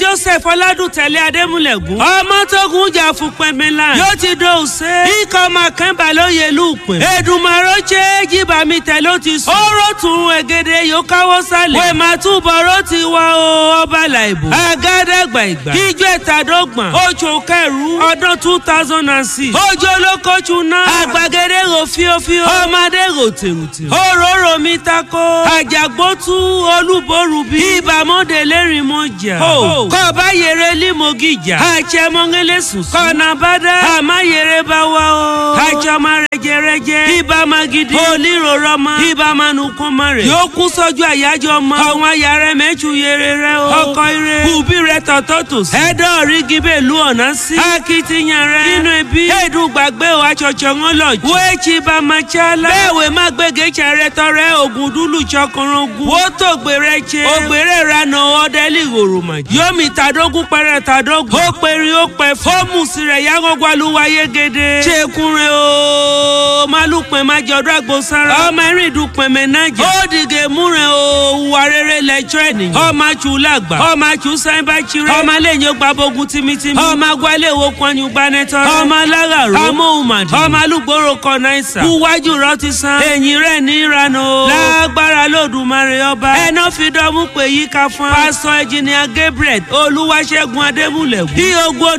Joseph Ọládùtẹ̀lé Adémúlẹ̀gún ọmọ tógun jà fún pẹ̀mẹ́lá yóò ti dó ṣe ikọ̀ máa kẹ́ńbà lóye lùpẹ̀ Èdùmàrè ṣe jíba mi tẹ̀ ló ti sùn ó rótùn ẹ̀gẹ́dẹ́ yóò káwọ́ sálẹ̀ wẹ̀ máa túbọ̀ ró ti wá o ọba làìbò àgádàgbà ìgbà kíjọ ẹ̀tàdọ́gbọ̀n oṣù kẹrù ọdún 2006 ojú olókojú náà àgbàgede rò fíofío ọmọdé rò tèrùtèrù òróró mi tako àjàgbótú olúború bí ìbámọ́dé lẹ́rìn mọ́jà kọ́ bá yẹrẹ límọ̀gìjà àjẹmọ́ngẹ́lẹ́sùn kọ́nà bàdá àmáyẹrẹ bá wà o àjọmọ́ rẹjẹrẹjẹ ìbámagidi onírọ̀rọ̀mọ́ ìbámanukọ́mọ́ rẹ̀ yóò kú sọ́jú àyájọ́ ọmọ àwọn ayàrá mẹ́tù yẹrẹ rẹ o ọkọ̀ ire kùbí rẹ tọ̀tọ̀tọ̀ ẹ̀dọ́ rígi bẹ́ẹ̀ lu ọ̀nà sí akitiyan rẹ nínú ẹbí ẹ̀dùgbàgbé o àṣọ̀ṣọ̀ wọn lọ jù wéèkì bá máa ṣálá bẹ́ẹ̀wé má gbége ṣàrẹ tọrẹ ògùn dúlù ṣọkànrán ogun wó tó gbèrè ṣe ògbèrè ìranà ọdẹlì ìhòròmàjì yóò mi tàdógún pẹrẹ tàdógún ó pèrè ó pẹ fọ́ọ̀mù sí rẹ̀ yágọ́gbàlúwa yégede ṣèkúnrẹ́ o malùpẹ̀ má jọdọ́ àgbòsára ọmọ ẹ̀rìndùpẹ̀ mẹ́nájà ó dìgẹ̀ múrẹ̀ o wà rere lẹ́jọ́ ènìyàn ọmọ àjù làgbà ọmọ àjù sáyẹ́bà chire ọmọ lẹ́yìn gbàbọ̀gùn tìmítìmí ọmọ agbálẹ̀ wo pọ́nyù gbanẹ́tọ́rẹ́ ọmọ aláràró ọmọ òmàdì ọmọ alúgbòrò kọ́náìsà kúwájú rọ ti san ẹ̀yìn rẹ̀ ní ìranà o lágbára lódùmarè ọba ẹ̀nà fi dọ́mú pé yíká fún pásítọ̀ ẹ̀jìnìà Gabriel Olúwaṣẹ́gun Adémúlẹ̀gún bí ogun